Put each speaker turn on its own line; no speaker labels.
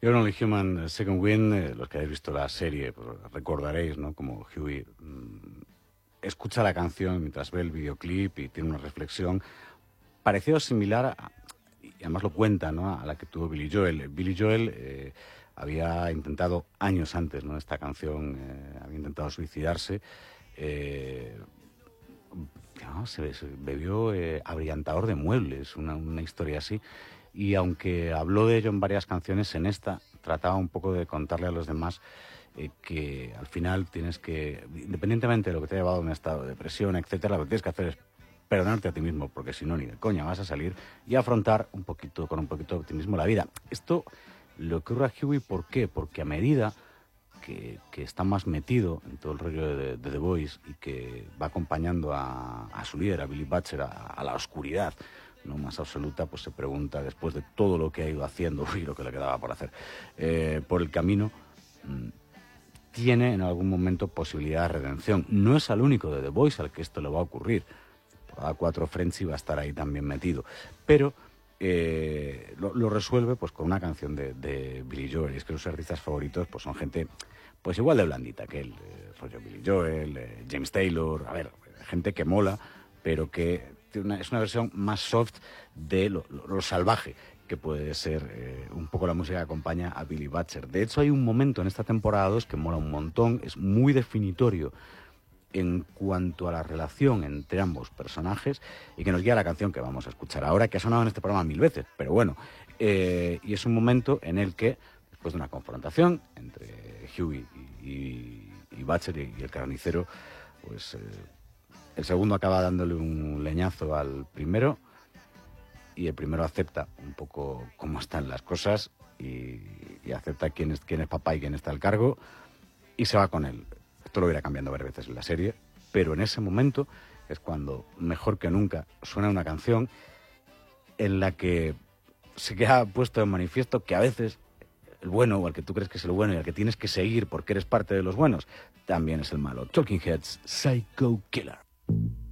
You're Only Human, Second Wind, los que habéis visto la serie, pues recordaréis, ¿no? Como Huey escucha la canción mientras ve el videoclip y tiene una reflexión parecida o similar, y además lo cuenta, ¿no? A la que tuvo Billy Joel. Billy Joel había intentado años antes, ¿no? Esta canción, había intentado suicidarse. Se bebió abrillantador de muebles, una historia así. Y aunque habló de ello en varias canciones, en esta trataba un poco de contarle a los demás que al final tienes que, independientemente de lo que te ha llevado a un estado de depresión, etcétera, lo que tienes que hacer es perdonarte a ti mismo, porque si no, ni de coña vas a salir, y afrontar con un poquito de optimismo la vida. Esto le ocurre a Huey, ¿por qué? Porque a medida que está más metido en todo el rollo de The Voice y que va acompañando a su líder, a Billy Butcher, a la oscuridad, no más absoluta, pues se pregunta, después de todo lo que ha ido haciendo y lo que le quedaba por hacer por el camino, tiene en algún momento posibilidad de redención. No es al único de The Voice al que esto le va a ocurrir. Por 4 Frenchy va a estar ahí también metido, pero lo resuelve pues con una canción de Billy Joel. Y es que sus artistas favoritos pues son gente pues igual de blandita que él, rollo Billy Joel, James Taylor, a ver, gente que mola, pero que es una versión más soft de lo salvaje que puede ser un poco la música que acompaña a Billy Butcher. De hecho, hay un momento en esta temporada 2 que mola un montón, es muy definitorio en cuanto a la relación entre ambos personajes y que nos guía la canción que vamos a escuchar ahora, que ha sonado en este programa 1000 veces, pero bueno, y es un momento en el que, después de una confrontación entre Huey y Butcher y el carnicero, pues el segundo acaba dándole un leñazo al primero y el primero acepta un poco cómo están las cosas y acepta quién es papá y quién está al cargo y se va con él. Esto lo irá cambiando varias veces en la serie, pero en ese momento es cuando, mejor que nunca, suena una canción en la que se queda puesto en manifiesto que a veces el bueno, o al que tú crees que es el bueno y al que tienes que seguir porque eres parte de los buenos, también es el malo. Talking Heads, Psycho Killer.